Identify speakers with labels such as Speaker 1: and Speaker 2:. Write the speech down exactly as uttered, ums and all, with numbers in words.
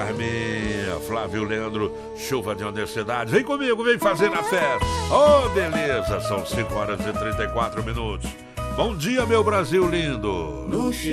Speaker 1: Carminha, Flávio Leandro, chuva de honestidade. Vem comigo, vem fazer a festa. Oh, beleza, são cinco horas e trinta e quatro minutos. Bom dia, meu Brasil lindo.